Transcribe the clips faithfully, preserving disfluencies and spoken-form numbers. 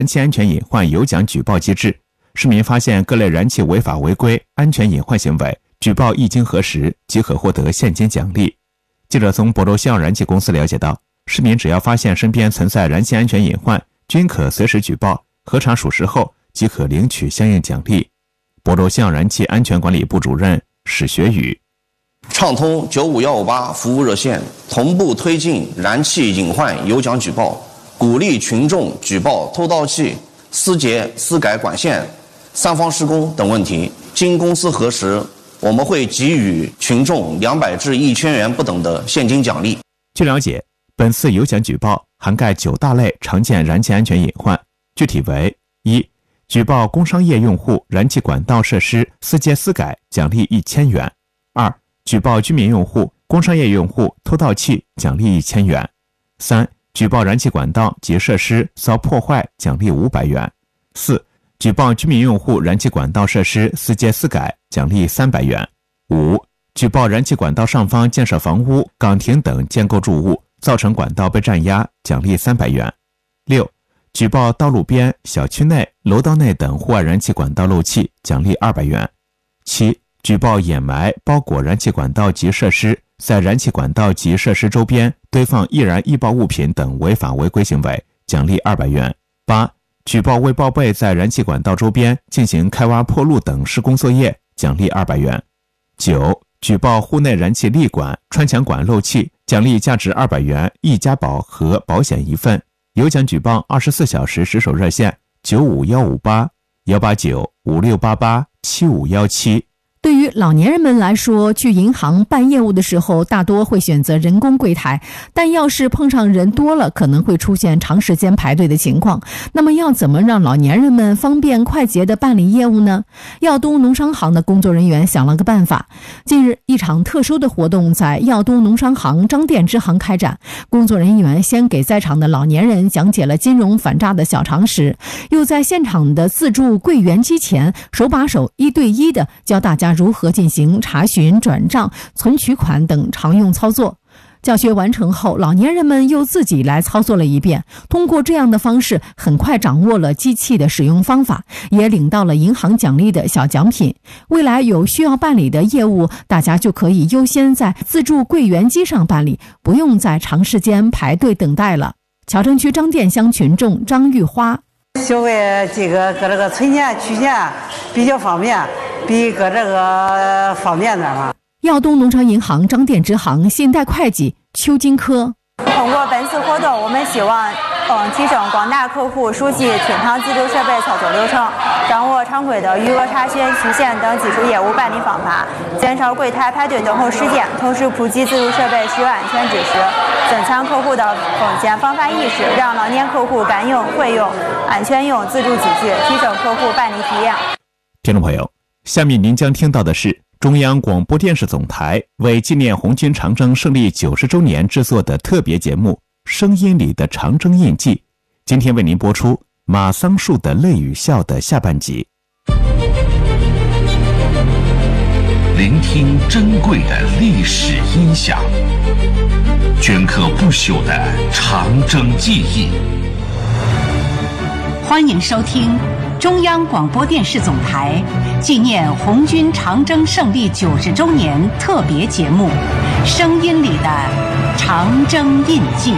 燃气安全隐患有奖举报机制，市民发现各类燃气违法违规、安全隐患行为，举报一经核实即可获得现金奖励。记者从亳州西澳燃气公司了解到，市民只要发现身边存在燃气安全隐患，均可随时举报，核查属实后即可领取相应奖励。亳州西澳燃气安全管理部主任史学宇： 畅通九五一五八服务热线，同步推进燃气隐患有奖举报，鼓励群众举报偷盗气、私结、私改管线、三方施工等问题。经公司核实，我们会给予群众两百至一千元不等的现金奖励。 据了解，本次有奖举报涵盖九大类常见燃气安全隐患，具体为：一、举报工商业用户燃气管道设施私结私改，奖励一千元；二、举报居民用户、工商业用户偷盗气，奖励一千元；三、举报燃气管道及设施遭破坏，奖励五百元；四、举报居民用户燃气管道设施私结私改，奖励三百元；五、举报燃气管道上方建设房屋、岗亭等建构筑物，造成管道被占压，奖励三百元；六、举报道路边、小区内、楼道内等户外燃气管道漏气，奖励二百元；七、举报掩埋、包裹燃气管道及设施，在燃气管道及设施周边堆放易燃易爆物品等违法违规行为，奖励二百元；八、举报未报备在燃气管道周边进行开挖破路等施工作业，奖励二百元；九、举报户内燃气立管、穿墙管漏气，奖励价值二百元一家保和保险一份。有奖举报二十四小时值守热线九五一五八一八九五六八八七五一七。 对于老年人们来说，去银行办业务的时候大多会选择人工柜台，但要是碰上人多了，可能会出现长时间排队的情况。那么要怎么让老年人们方便快捷地办理业务呢？耀东农商行的工作人员想了个办法。近日，一场特殊的活动在耀东农商行张店支行开展，工作人员先给在场的老年人讲解了金融反诈的小常识，又在现场的自助柜员机前手把手一对一地教大家如何进行查询、转账、存取款等常用操作。教学完成后，老年人们又自己来操作了一遍，通过这样的方式很快掌握了机器的使用方法，也领到了银行奖励的小奖品。未来有需要办理的业务，大家就可以优先在自助柜员机上办理，不用再长时间排队等待了。侨城区张店乡群众张玉花： 消费这个搁这个存钱取钱比较方便，比搁这个方便点嘛。 耀东农商银行张店支行信贷会计邱金科： 通过本次活动，我们希望嗯提升广大客户熟悉厅堂自助设备操作流程，掌握常规的余额查询、取现等基础业务办理方法，减少柜台排队等候时间，同时普及自助设备使用安全知识，增强客户的风险防范意识，让老年客户敢用、会用、安全用自助机具，提升客户办理体验。 听众朋友，下面您将听到的是中央广播电视总台为纪念红军长征胜利九十周年制作的特别节目《声音里的长征印记》，今天为您播出马桑树的泪与笑的下半集。 聆听珍贵的历史音响，镌刻不朽的长征记忆。 欢迎收听中央广播电视总台纪念红军长征胜利九十周年特别节目《声音里的长征印记》。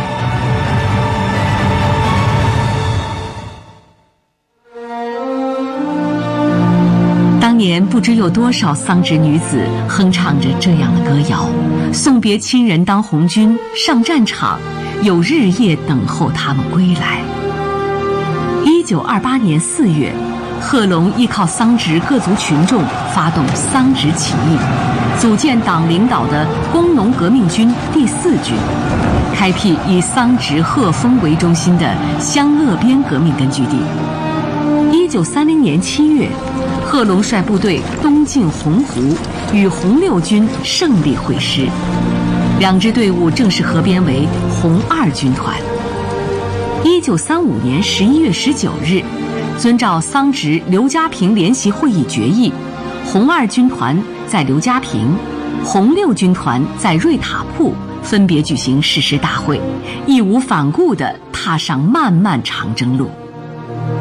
当年不知有多少桑植女子哼唱着这样的歌谣，送别亲人当红军上战场，有日夜等候他们归来。一九二八年四月，贺龙依靠桑植各族群众发动桑植起义，组建党领导的工农革命军第四军，开辟以桑植贺丰为中心的湘鄂边革命根据地。一九三零年七月，贺龙率部队东进洪湖，与红六军胜利会师，两支队伍正式合编为红二军团。一九三五年十一月十九日，遵照桑植刘家坪联席会议决议，红二军团在刘家坪，红六军团在瑞塔铺分别举行誓师大会，义无反顾地踏上漫漫长征路。